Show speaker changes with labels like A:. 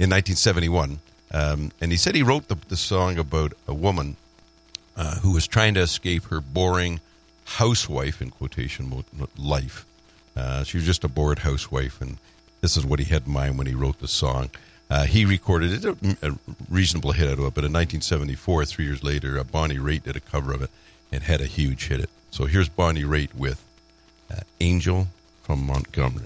A: in 1971. And he said he wrote the song about a woman who was trying to escape her boring housewife, in quotation, life. She was just a bored housewife, and this is what he had in mind when he wrote the song. He recorded it, a reasonable hit out of it, but in 1974, 3 years later, Bonnie Raitt did a cover of it and had a huge hit. So here's Bonnie Raitt with Angel from Montgomery.